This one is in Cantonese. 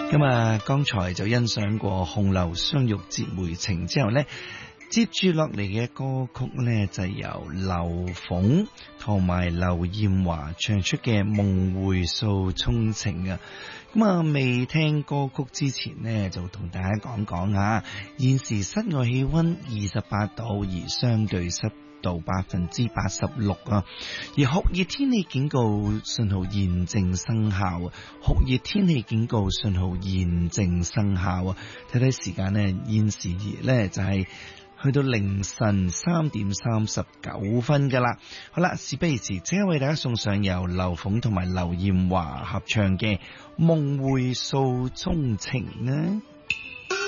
咁啊，剛才就欣賞過《紅樓相遇折梅情》之後呢，接住落嚟嘅歌曲呢，就係由劉鳳同埋劉艷華唱出嘅《夢回訴衷情》啊。咁啊，未聽歌曲之前呢，就同大家講講啊，現時室外氣溫28度，而相對濕度86%啊，而酷熱天氣警告信號現正生效啊！酷熱天氣警告信號現正生效啊！睇睇時間呢，現時呢就係去到凌晨3點39分噶啦。好啦，事不宜遲，即刻為大家送上由劉鳳同埋劉艷華合唱嘅《夢回訴衷情》呢。